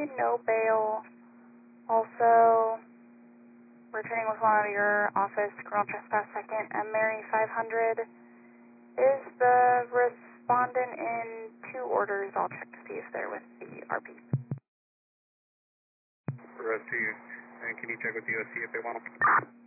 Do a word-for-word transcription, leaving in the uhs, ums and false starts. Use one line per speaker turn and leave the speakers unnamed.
no bail. Also, returning with one out of your office, criminal trespass second, and Mary five hundred. Is the respondent in two orders? I'll check to see if they're with the R P.
Rest two, and can you check with the U S C if they want them?